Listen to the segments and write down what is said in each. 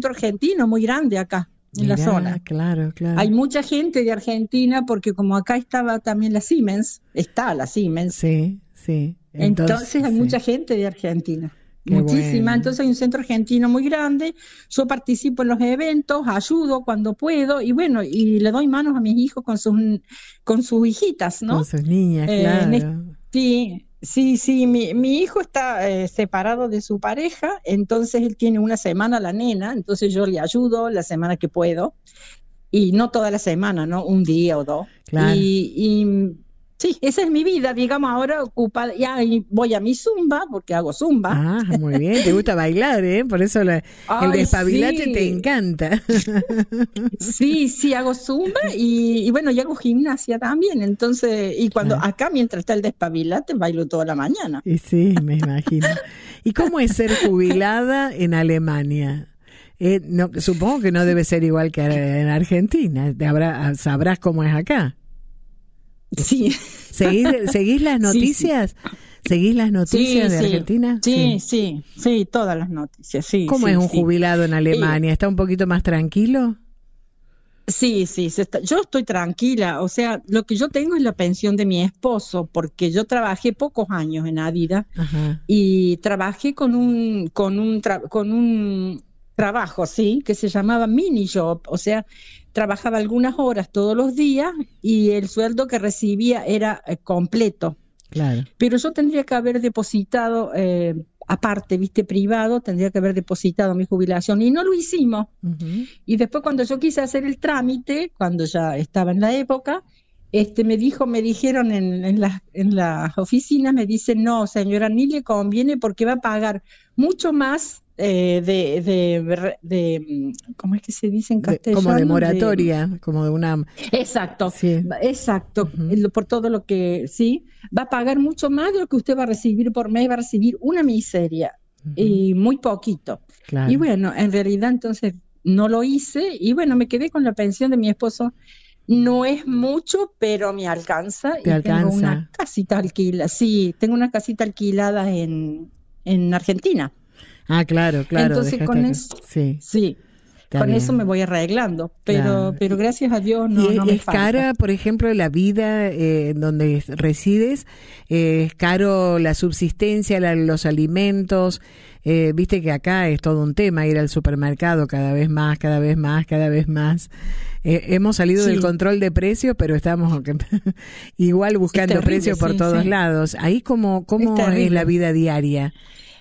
centro argentino muy grande acá, en la Mirá, zona. claro, claro. Hay mucha gente de Argentina porque como acá estaba también la Siemens, está la Siemens, Sí, sí. entonces hay Sí. mucha gente de Argentina. Qué Muchísima, bueno. entonces hay un centro argentino muy grande, yo participo en los eventos, ayudo cuando puedo y bueno, y le doy manos a mis hijos con sus hijitas, Con ¿no? sus niñas, claro. Sí, sí, sí, mi hijo está separado de su pareja, entonces él tiene una semana la nena, entonces yo le ayudo la semana que puedo, y no toda la semana, ¿no? Un día o dos. Claro. Y sí, esa es mi vida, digamos, ahora ocupada, ya y voy a mi zumba, porque hago zumba. Ah, muy bien. Te gusta bailar, ¿eh? Por eso el Ay, despabilate te sí, encanta. sí, sí, hago zumba y bueno, y hago gimnasia también, entonces, y cuando Claro. acá mientras está el despabilate, bailo toda la mañana. Y sí, me imagino. ¿Y cómo es ser jubilada en Alemania? No, supongo que no debe ser igual que en Argentina. Sabrás cómo es acá. Sí, ¿Seguís las sí, sí. noticias? ¿Seguís las Sí, noticias de sí, Argentina? sí, Sí. sí, sí, todas las noticias, sí, ¿Cómo es sí, un sí. jubilado en Eh, Alemania? ¿Está un poquito más tranquilo? sí, sí, yo estoy tranquila, o sea, lo que yo tengo es la pensión de mi esposo, porque yo trabajé pocos años en Adidas Ajá. y trabajé con un trabajo, sí, que se llamaba mini job, o sea, trabajaba algunas horas todos los días y el sueldo que recibía era completo. Claro. Pero yo tendría que haber depositado, aparte, viste, privado, tendría que haber depositado mi jubilación y no lo hicimos. Ujú. Y después cuando yo quise hacer el trámite, cuando ya estaba en la época, me dijeron en las oficinas, me dicen, no, señora, ni le conviene porque va a pagar mucho más ¿cómo es que se dice en Como de castellano? moratoria, como de una... Exacto, Sí. exacto, Ujú, por todo lo que, sí, va a pagar mucho más de lo que usted va a recibir por mes, va a recibir una miseria ujú. y muy poquito. Y Claro. bueno, en realidad entonces no lo hice y bueno, me quedé con la pensión de mi esposo. No es mucho, pero me alcanza ¿Te y tengo una alcanza? casita alquilada, sí, tengo una casita alquilada en Argentina. Ah, claro, claro, Entonces dejaste con acá. eso, Sí, sí, está con eso me bien. voy arreglando, pero, Claro. pero gracias a Dios ¿Y no me es falta. cara, por ejemplo, la vida en donde resides? ¿Es caro la subsistencia, los alimentos? Viste que acá es todo un tema ir al supermercado cada vez más, cada vez más, cada vez más. Hemos salido del Sí, control de precios, pero estamos igual es buscando terrible, precios por sí, todos sí, lados. Ahí, es ¿cómo es la terrible. vida diaria?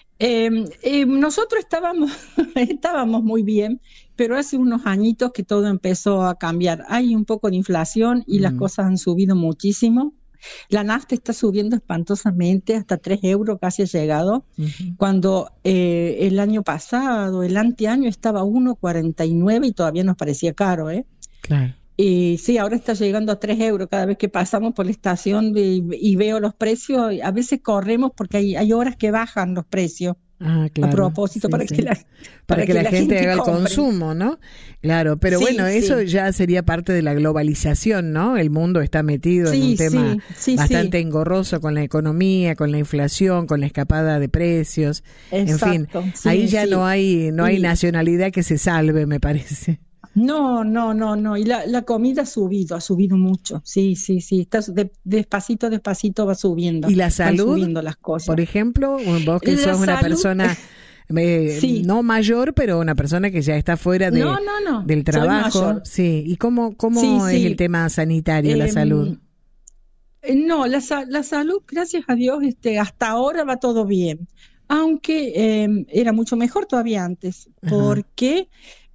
Nosotros estábamos muy bien, pero hace unos añitos que todo empezó a cambiar. Hay un poco de inflación y las Mm, cosas han subido muchísimo. La nafta está subiendo espantosamente, hasta 3 euros casi ha llegado, ujú, cuando el año pasado, el anteaño estaba a 1,49 y todavía nos parecía caro, ¿eh? claro. Y sí, ahora está llegando a 3 euros cada vez que pasamos por la estación y veo los precios. A veces corremos porque hay horas que bajan los precios Ah, a claro, propósito sí, para que sí. la, Para para que que la la gente gente haga el compre. consumo, ¿no? Claro, pero bueno, Sí, eso sí, ya sería parte de la globalización, ¿no? El mundo está metido en un sí, tema sí, sí, sí, bastante engorroso con la economía, con la inflación, con la escapada de precios, en fin, exacto, ahí sí, ya sí. no hay Y nacionalidad que se salve, me parece. no, no, no, no. Y la comida ha subido mucho. Sí, sí, sí. Despacito, despacito va subiendo, ¿Y la van salud, subiendo las por cosas. ejemplo? Vos que La sos una salud, persona sí. no mayor, pero una persona que ya está fuera No, no, no. del Soy trabajo, mayor. sí. ¿Y Sí, cómo es el sí. tema sanitario, la salud? Em, no, la salud, gracias a Dios, hasta ahora va todo bien, aunque era mucho mejor todavía antes, Ajá, porque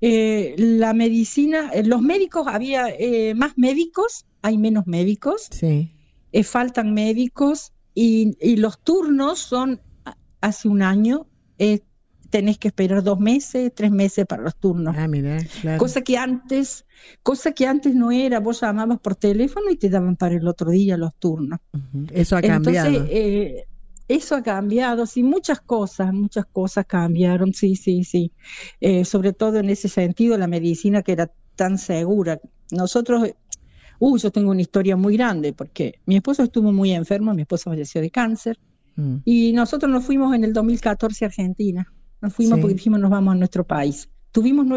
la medicina, los médicos, había más médicos, hay menos médicos, sí. faltan médicos y los turnos hace un año, tenés que esperar 2 meses, 3 meses para los turnos. Ah, mira, claro. Cosa que antes, cosa que antes no era, vos llamabas por teléfono y te daban para el otro día los turnos. Ujú. Eso ha Entonces, cambiado. eso ha cambiado, sí, muchas cosas cambiaron, sí, sí, sí. Sobre todo en ese sentido, la medicina que era tan segura. Nosotros, yo tengo una historia muy grande, porque mi esposo estuvo muy enfermo, mi esposo falleció de cáncer, Mm, y nosotros nos fuimos en el 2014 a Argentina. Nos fuimos porque sí. dijimos nos vamos a nuestro país. Tuvimos